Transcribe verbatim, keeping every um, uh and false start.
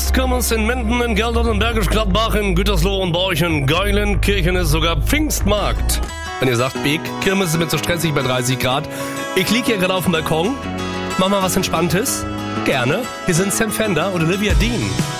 Pfingstkirmes in Minden, in Geldern, in Bergisch Gladbach, in Gütersloh und bei euch in Geulenkirchen ist sogar Pfingstmarkt. Wenn ihr sagt, Beek, Kirmes ist mir zu stressig bei dreißig Grad. Ich lieg hier gerade auf dem Balkon. Mach mal was Entspanntes. Gerne. Hier sind Sam Fender und Olivia Dean.